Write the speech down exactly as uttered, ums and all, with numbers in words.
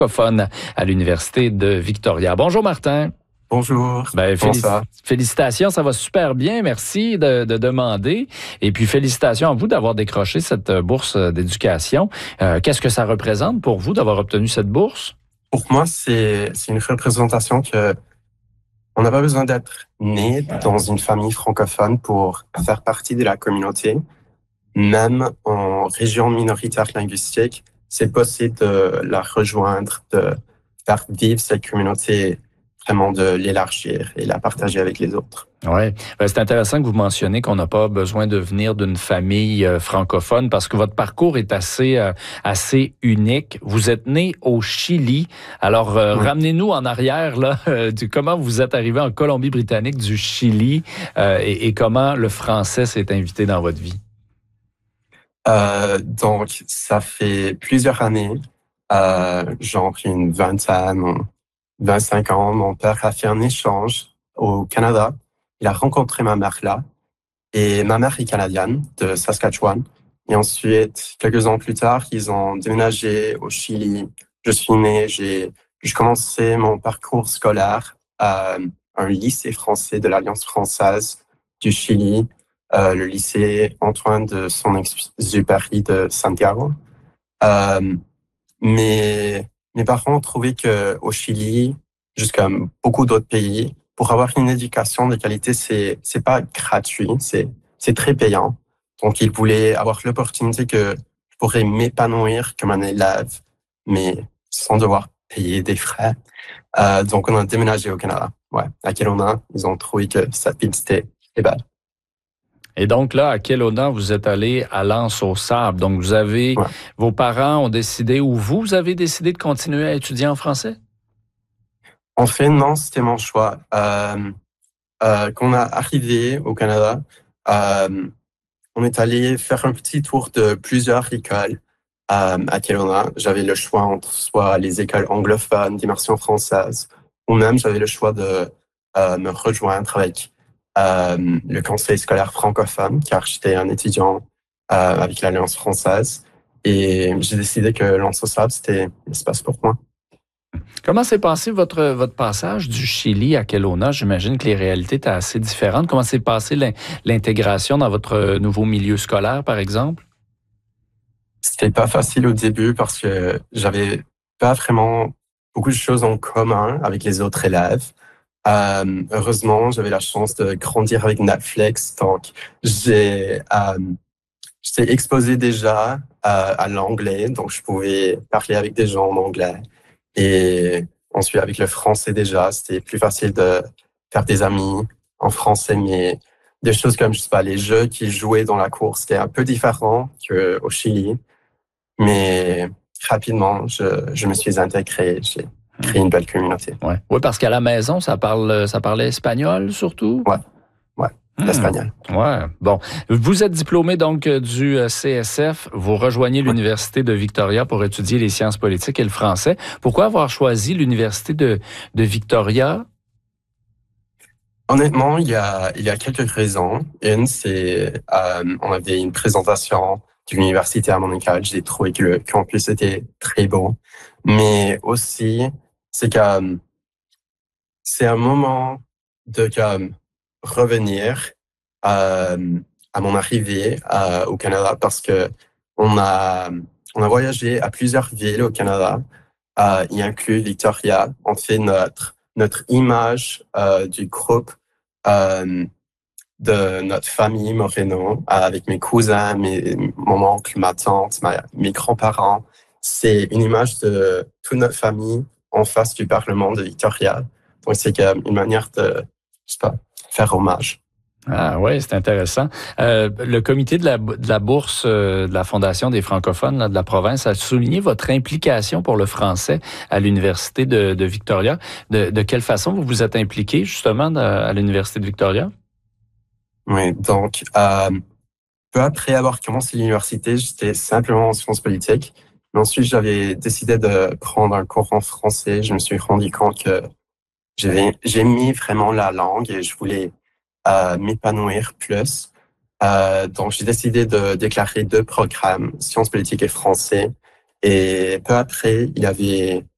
francophone à l'Université de Victoria. Bonjour Martin. Bonjour. Ben, félic- félicitations, ça va super bien. Merci de, de demander. Et puis félicitations à vous d'avoir décroché cette bourse d'éducation. Euh, qu'est-ce que ça représente pour vous d'avoir obtenu cette bourse? Pour moi, c'est, c'est une représentation que on n'a pas besoin d'être né dans une famille francophone pour faire partie de la communauté. Même en région minoritaire linguistique, c'est possible de la rejoindre, de faire vivre cette communauté, vraiment de l'élargir et la partager avec les autres. Oui, ben, c'est intéressant que vous mentionniez qu'on n'a pas besoin de venir d'une famille euh, francophone parce que votre parcours est assez euh, assez unique. Vous êtes né au Chili. Alors, euh, oui. Ramenez-nous en arrière, là, euh, du, comment vous êtes arrivé en Colombie-Britannique du Chili euh, et, et comment le français s'est invité dans votre vie. Euh, donc, ça fait plusieurs années, euh, genre une vingtaine, vingt-cinq ans, mon père a fait un échange au Canada. Il a rencontré ma mère là. Et ma mère est canadienne, de Saskatchewan. Et ensuite, quelques ans plus tard, ils ont déménagé au Chili. Je suis né, j'ai, j'ai commencé mon parcours scolaire à un lycée français de l'Alliance française du Chili, euh, le lycée Antoine de Saint-Exupéry de Santiago. Euh, mais mes parents ont trouvé que au Chili, jusqu'à beaucoup d'autres pays, pour avoir une éducation de qualité, c'est c'est pas gratuit, c'est c'est très payant. Donc ils voulaient avoir l'opportunité que je pourrais m'épanouir comme un élève, mais sans devoir payer des frais. Euh, donc on a déménagé au Canada. Ouais, à Kelowna, ils ont trouvé que cette ville c'était très belle. Et donc là, à Kelowna, vous êtes allé à l'Anse-aux-Sables. Donc vous avez, ouais. Vos parents ont décidé, ou vous avez décidé de continuer à étudier en français? En fait, non, c'était mon choix. Euh, euh, quand on est arrivé au Canada, euh, on est allé faire un petit tour de plusieurs écoles euh, à Kelowna. J'avais le choix entre soit les écoles anglophones d'immersion française, ou même j'avais le choix de euh, me rejoindre avec euh, le conseil scolaire francophone, car j'étais un étudiant euh, avec l'Alliance française. Et j'ai décidé que l'Anse-aux-Sables, c'était l'espace pour moi. Comment s'est passé votre, votre passage du Chili à Kelowna? J'imagine que les réalités étaient assez différentes. Comment s'est passée l'intégration dans votre nouveau milieu scolaire, par exemple? C'était pas facile au début parce que j'avais pas vraiment beaucoup de choses en commun avec les autres élèves. Euh, heureusement, j'avais la chance de grandir avec Netflix, donc j'ai euh, j'étais exposé déjà euh, à l'anglais, donc je pouvais parler avec des gens en anglais. Et ensuite, avec le français déjà, c'était plus facile de faire des amis en français, mais des choses comme, je sais pas, les jeux qu'ils jouaient dans la cour, c'était un peu différent qu'au Chili. Mais rapidement, je, je me suis intégré, j'ai créé une belle communauté. Ouais. Oui, parce qu'à la maison, ça parle, ça parlait espagnol surtout? Ouais, ouais, mmh. L'espagnol. Ouais, bon. Vous êtes diplômé donc du C S F, vous rejoignez l'Université de Victoria pour étudier les sciences politiques et le français. Pourquoi avoir choisi l'Université de, de Victoria? Honnêtement, il y a, il y a quelques raisons. Une, c'est, euh, on avait une présentation de l'université à mon école. J'ai trouvé que le campus était très beau. Mais aussi, c'est que c'est un moment de comme, revenir euh, à mon arrivée euh, au Canada parce que on a, on a voyagé à plusieurs villes au Canada, euh, y inclut Victoria. On fait notre, notre image euh, du groupe euh, de notre famille Moreno, avec mes cousins, mes, mon oncle, ma tante, ma, mes grands-parents. C'est une image de toute notre famille en face du Parlement de Victoria. Donc, c'est une manière de, je sais pas, faire hommage. Ah oui, c'est intéressant. Euh, le comité de la, de la bourse euh, de la Fondation des francophones là, de la province a souligné votre implication pour le français à l'Université de, de Victoria. De, de quelle façon vous vous êtes impliqué justement de, à l'Université de Victoria? Oui, donc euh, peu après avoir commencé l'université, j'étais simplement en sciences politiques. Mais ensuite, j'avais décidé de prendre un cours en français. Je me suis rendu compte que j'avais, j'ai mis vraiment la langue et je voulais euh, m'épanouir plus. Euh, donc, j'ai décidé de déclarer deux programmes, sciences politiques et français. Et peu après, il y avait